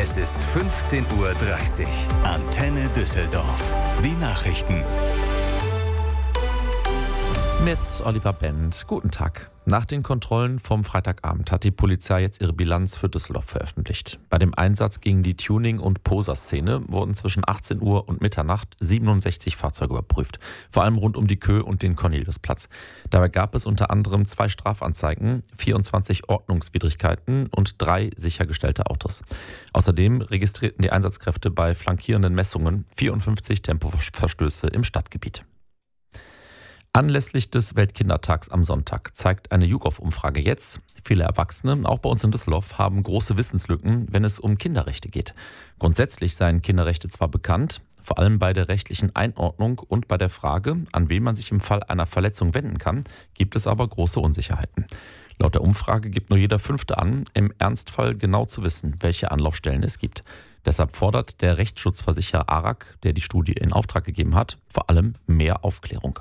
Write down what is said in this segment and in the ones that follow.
Es ist 15:30 Uhr. Antenne Düsseldorf. Die Nachrichten. Mit Oliver Bent. Guten Tag. Nach den Kontrollen vom Freitagabend hat die Polizei jetzt ihre Bilanz für Düsseldorf veröffentlicht. Bei dem Einsatz gegen die Tuning- und Poser-Szene wurden zwischen 18 Uhr und Mitternacht 67 Fahrzeuge überprüft. Vor allem rund um die Kö und den Corneliusplatz. Dabei gab es unter anderem 2 Strafanzeigen, 24 Ordnungswidrigkeiten und 3 sichergestellte Autos. Außerdem registrierten die Einsatzkräfte bei flankierenden Messungen 54 Tempoverstöße im Stadtgebiet. Anlässlich des Weltkindertags am Sonntag zeigt eine YouGov-Umfrage jetzt, viele Erwachsene, auch bei uns in Düsseldorf, haben große Wissenslücken, wenn es um Kinderrechte geht. Grundsätzlich seien Kinderrechte zwar bekannt, vor allem bei der rechtlichen Einordnung und bei der Frage, an wen man sich im Fall einer Verletzung wenden kann, gibt es aber große Unsicherheiten. Laut der Umfrage gibt nur jeder Fünfte an, im Ernstfall genau zu wissen, welche Anlaufstellen es gibt. Deshalb fordert der Rechtsschutzversicherer ARAG, der die Studie in Auftrag gegeben hat, vor allem mehr Aufklärung.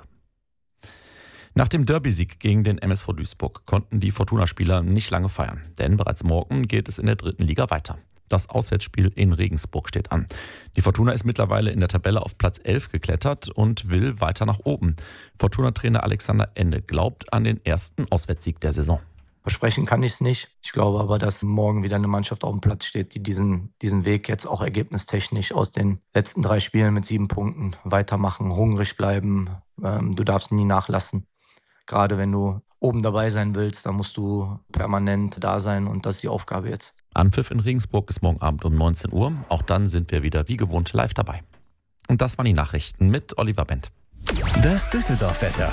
Nach dem Derby-Sieg gegen den MSV Duisburg konnten die Fortuna-Spieler nicht lange feiern, denn bereits morgen geht es in der 3. Liga weiter. Das Auswärtsspiel in Regensburg steht an. Die Fortuna ist mittlerweile in der Tabelle auf Platz 11 geklettert und will weiter nach oben. Fortuna-Trainer Alexander Ende glaubt an den ersten Auswärtssieg der Saison. Versprechen kann ich es nicht. Ich glaube aber, dass morgen wieder eine Mannschaft auf dem Platz steht, die diesen Weg jetzt auch ergebnistechnisch aus den letzten 3 Spielen mit 7 Punkten weitermachen, hungrig bleiben. Du darfst nie nachlassen. Gerade wenn du oben dabei sein willst, dann musst du permanent da sein und das ist die Aufgabe jetzt. Anpfiff in Regensburg ist morgen Abend um 19 Uhr. Auch dann sind wir wieder wie gewohnt live dabei. Und das waren die Nachrichten mit Oliver Bent. Das Düsseldorf-Wetter.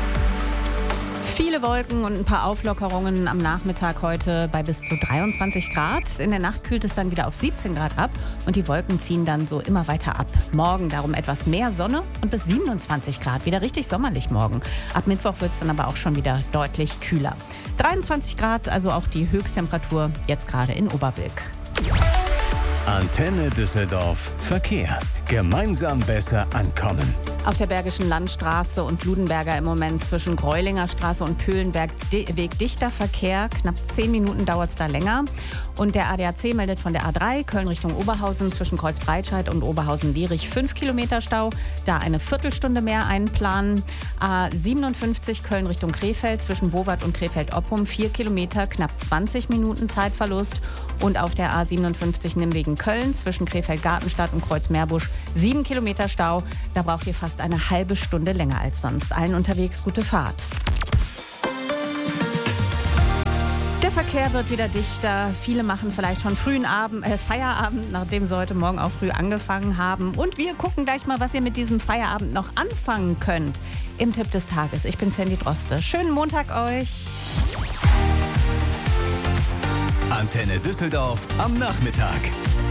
Viele Wolken und ein paar Auflockerungen am Nachmittag heute bei bis zu 23 Grad. In der Nacht kühlt es dann wieder auf 17 Grad ab und die Wolken ziehen dann so immer weiter ab. Morgen darum etwas mehr Sonne und bis 27 Grad. Wieder richtig sommerlich morgen. Ab Mittwoch wird es dann aber auch schon wieder deutlich kühler. 23 Grad, also auch die Höchsttemperatur jetzt gerade in Oberbilk. Antenne Düsseldorf. Verkehr. Gemeinsam besser ankommen. Auf der Bergischen Landstraße und Ludenberger im Moment zwischen Greulinger Straße und Pöhlenberg Weg dichter Verkehr. Knapp 10 Minuten dauert es da länger. Und der ADAC meldet von der A3 Köln Richtung Oberhausen zwischen Kreuzbreitscheid und Oberhausen-Lierich 5 Kilometer Stau. Da eine Viertelstunde mehr einplanen. A57 Köln Richtung Krefeld zwischen Bowart und Krefeld-Oppum 4 Kilometer, knapp 20 Minuten Zeitverlust. Und auf der A57 Nimwegen Köln zwischen Krefeld-Gartenstadt und Kreuz-Meerbusch 7 Kilometer Stau. Da braucht ihr fast eine halbe Stunde länger als sonst. Allen unterwegs gute Fahrt. Der Verkehr wird wieder dichter. Viele machen vielleicht schon frühen Feierabend, nachdem sie heute Morgen auch früh angefangen haben. Und wir gucken gleich mal, was ihr mit diesem Feierabend noch anfangen könnt. Im Tipp des Tages. Ich bin Sandy Droste. Schönen Montag euch. Antenne Düsseldorf am Nachmittag.